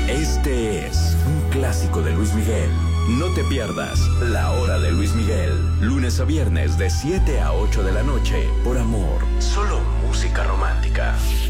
Este es un clásico de Luis Miguel. No te pierdas La Hora de Luis Miguel, lunes a viernes de 7 a 8 de la noche